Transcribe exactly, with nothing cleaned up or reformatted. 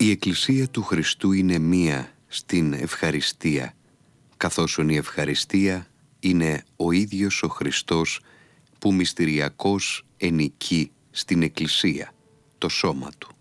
Η Εκκλησία του Χριστού είναι μία στην ευχαριστία, καθώς η ευχαριστία είναι ο ίδιος ο Χριστός που μυστηριακώς ενοικεί στην Εκκλησία, το σώμα Του.